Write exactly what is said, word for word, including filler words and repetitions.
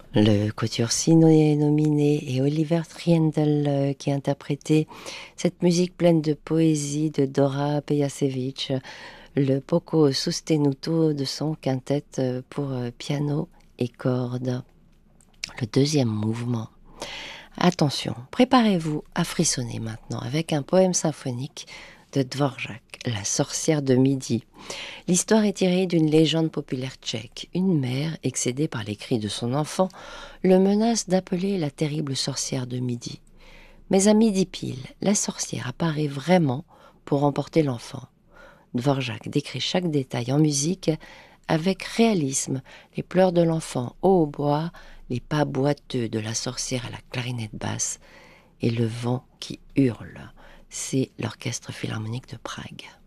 Le Quatuor Sino nominé et Oliver Triendl euh, qui interprétait cette musique pleine de poésie de Dora Pejacevic, le Poco Sostenuto de son quintet euh, pour euh, piano et cordes. Le deuxième mouvement. Attention, préparez-vous à frissonner maintenant avec un poème symphonique de Dvorak, La sorcière de midi. L'histoire est tirée d'une légende populaire tchèque. Une mère, excédée par les cris de son enfant, le menace d'appeler la terrible sorcière de midi. Mais à midi pile, la sorcière apparaît vraiment pour emporter l'enfant. Dvorak décrit chaque détail en musique avec réalisme, les pleurs de l'enfant au hautbois, les pas boiteux de la sorcière à la clarinette basse et le vent qui hurle. C'est l'Orchestre philharmonique de Prague.